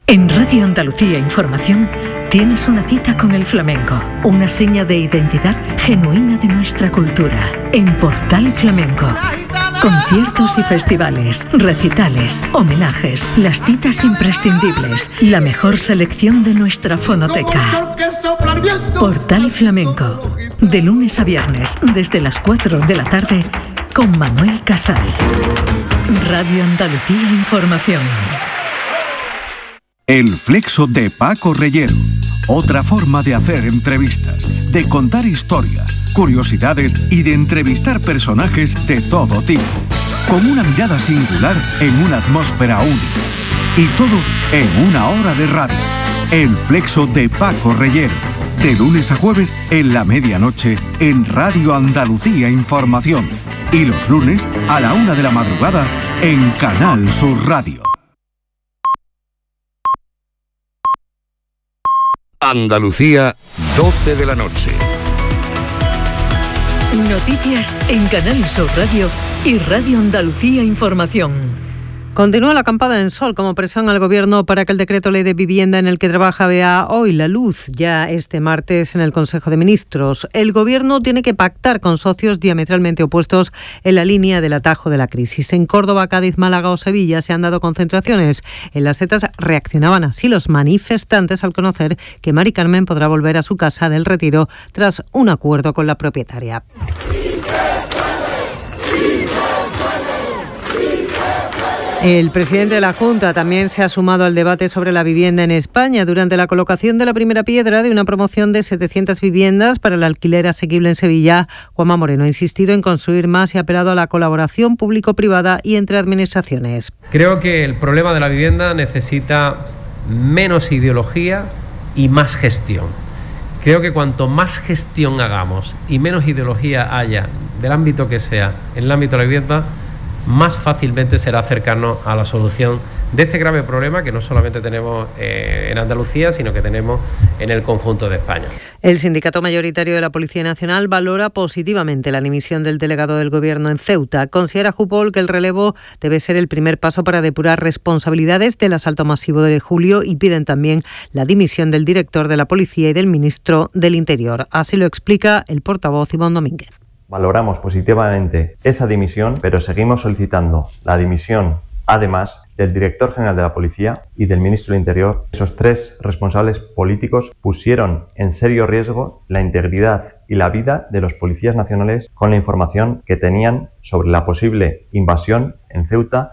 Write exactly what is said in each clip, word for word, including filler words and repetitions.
En Radio Andalucía Información tienes una cita con el flamenco, una seña de identidad genuina de nuestra cultura. En Portal Flamenco, conciertos y festivales, recitales, homenajes, las citas imprescindibles, la mejor selección de nuestra fonoteca. Portal Flamenco, de lunes a viernes, desde las cuatro de la tarde, con Manuel Casal. Radio Andalucía Información. El Flexo de Paco Reyero. Otra forma de hacer entrevistas, de contar historias, curiosidades y de entrevistar personajes de todo tipo. Con una mirada singular en una atmósfera única. Y todo en una hora de radio. El Flexo de Paco Reyero. De lunes a jueves en la medianoche en Radio Andalucía Información. Y los lunes a la una de la madrugada en Canal Sur Radio. Andalucía, doce de la noche. Noticias en Canal Sur Radio y Radio Andalucía Información. Continúa la acampada en Sol como presión al Gobierno para que el decreto ley de vivienda en el que trabaja vea hoy la luz, ya este martes en el Consejo de Ministros. El Gobierno tiene que pactar con socios diametralmente opuestos en la línea del atajo de la crisis. En Córdoba, Cádiz, Málaga o Sevilla se han dado concentraciones. En las Setas reaccionaban así los manifestantes al conocer que Mari Carmen podrá volver a su casa del Retiro tras un acuerdo con la propietaria. El presidente de la Junta también se ha sumado al debate sobre la vivienda en España durante la colocación de la primera piedra de una promoción de setecientas viviendas para el alquiler asequible en Sevilla. Juanma Moreno ha insistido en construir más y ha apelado a la colaboración público-privada y entre administraciones. Creo que el problema de la vivienda necesita menos ideología y más gestión. Creo que cuanto más gestión hagamos y menos ideología haya, del ámbito que sea, en el ámbito de la vivienda, más fácilmente será acercarnos a la solución de este grave problema que no solamente tenemos eh, en Andalucía, sino que tenemos en el conjunto de España. El sindicato mayoritario de la Policía Nacional valora positivamente la dimisión del delegado del Gobierno en Ceuta. Considera Jupol que el relevo debe ser el primer paso para depurar responsabilidades del asalto masivo de julio y piden también la dimisión del director de la Policía y del ministro del Interior. Así lo explica el portavoz Iván Domínguez. Valoramos positivamente esa dimisión, pero seguimos solicitando la dimisión, además, del director general de la Policía y del ministro del Interior. Esos tres responsables políticos pusieron en serio riesgo la integridad y la vida de los policías nacionales con la información que tenían sobre la posible invasión en Ceuta.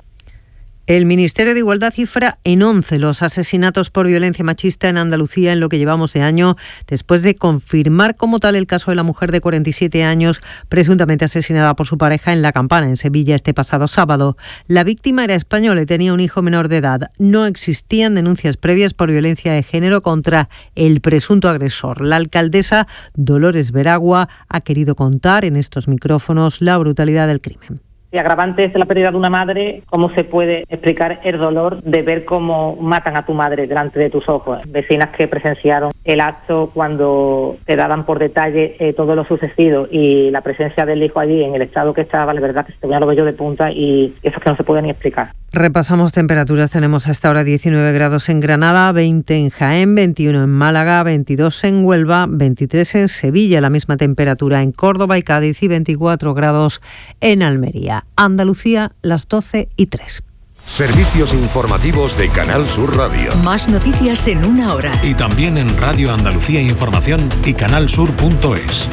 El Ministerio de Igualdad cifra en once los asesinatos por violencia machista en Andalucía en lo que llevamos de año, después de confirmar como tal el caso de la mujer de cuarenta y siete años presuntamente asesinada por su pareja en La Campana, en Sevilla, este pasado sábado. La víctima era española y tenía un hijo menor de edad. No existían denuncias previas por violencia de género contra el presunto agresor. La alcaldesa Dolores Veragua ha querido contar en estos micrófonos la brutalidad del crimen. Y agravante es la pérdida de una madre, ¿cómo se puede explicar el dolor de ver cómo matan a tu madre delante de tus ojos? Vecinas que presenciaron el acto cuando te daban por detalle eh, todo lo sucedido y la presencia del hijo allí en el estado que estaba, la verdad que se te ponía los vellos de punta y eso es que no se puede ni explicar. Repasamos temperaturas, tenemos hasta ahora diecinueve grados en Granada, veinte en Jaén, veintiuno en Málaga, veintidós en Huelva, veintitrés en Sevilla, la misma temperatura en Córdoba y Cádiz y veinticuatro grados en Almería. Andalucía, las doce y tres. Servicios informativos de Canal Sur Radio. Más noticias en una hora. Y también en Radio Andalucía Información y canalsur punto es.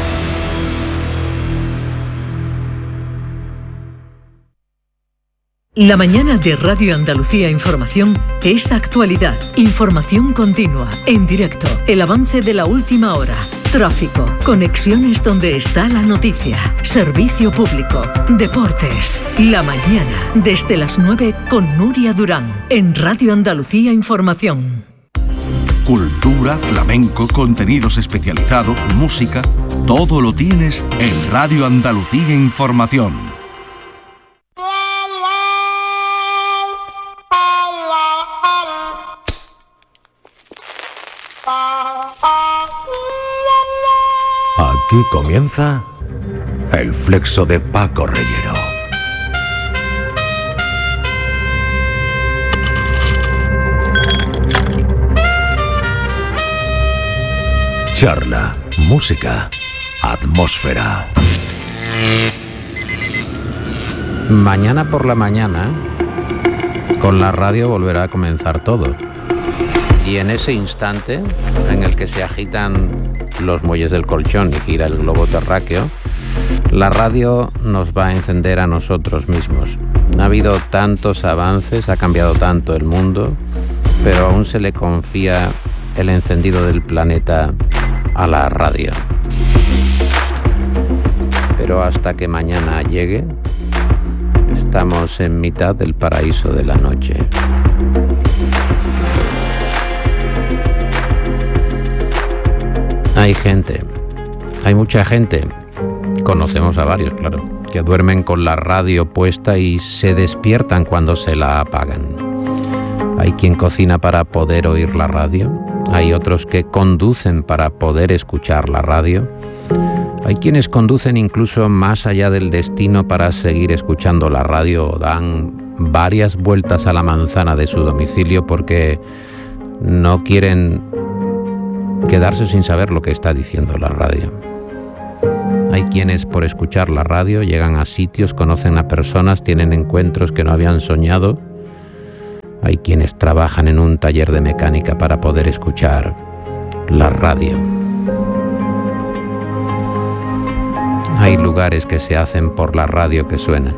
La mañana de Radio Andalucía Información es actualidad, información continua, en directo, el avance de la última hora, tráfico, conexiones donde está la noticia, servicio público, deportes. La mañana, desde las nueve con Nuria Durán, en Radio Andalucía Información. Cultura, flamenco, contenidos especializados, música, todo lo tienes en Radio Andalucía Información. Aquí comienza el Flexo de Paco Reyero. Charla, música, atmósfera. Mañana por la mañana, con la radio volverá a comenzar todo. Y en ese instante en el que se agitan los muelles del colchón y gira el globo terráqueo, la radio nos va a encender a nosotros mismos. Ha habido tantos avances, ha cambiado tanto el mundo, pero aún se le confía el encendido del planeta a la radio. Pero hasta que mañana llegue, estamos en mitad del paraíso de la noche. Hay gente, hay mucha gente, conocemos a varios, claro, que duermen con la radio puesta y se despiertan cuando se la apagan. Hay quien cocina para poder oír la radio, hay otros que conducen para poder escuchar la radio, hay quienes conducen incluso más allá del destino para seguir escuchando la radio o dan varias vueltas a la manzana de su domicilio porque no quieren quedarse sin saber lo que está diciendo la radio. Hay quienes por escuchar la radio llegan a sitios, conocen a personas, tienen encuentros que no habían soñado. Hay quienes trabajan en un taller de mecánica para poder escuchar la radio. Hay lugares que se hacen por la radio que suenan.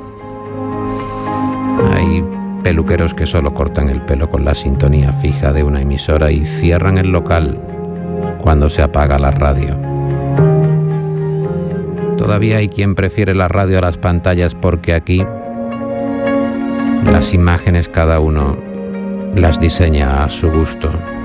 Hay peluqueros que solo cortan el pelo con la sintonía fija de una emisora y cierran el local cuando se apaga la radio. Todavía hay quien prefiere la radio a las pantallas porque aquí las imágenes cada uno las diseña a su gusto.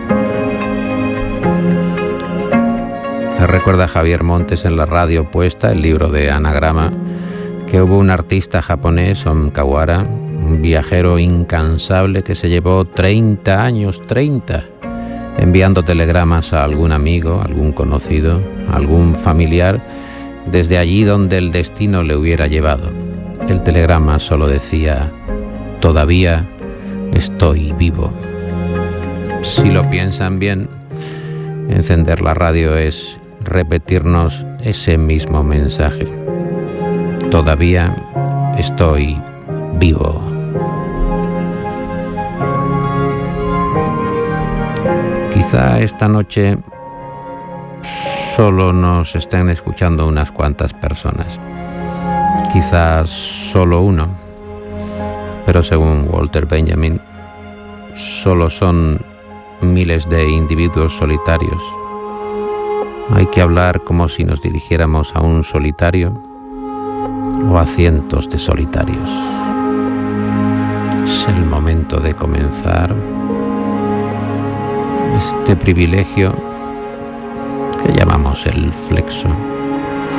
Me recuerda a Javier Montes en La radio puesta, el libro de Anagrama, que hubo un artista japonés, Omkawara, un viajero incansable que se llevó treinta años, treinta, enviando telegramas a algún amigo, algún conocido, algún familiar, desde allí donde el destino le hubiera llevado. El telegrama solo decía: todavía estoy vivo. Si lo piensan bien, encender la radio es repetirnos ese mismo mensaje. Todavía estoy vivo. Quizá esta noche solo nos estén escuchando unas cuantas personas. Quizás solo uno. Pero según Walter Benjamin, solo son miles de individuos solitarios. Hay que hablar como si nos dirigiéramos a un solitario o a cientos de solitarios. Es el momento de comenzar este privilegio que llamamos el Flexo.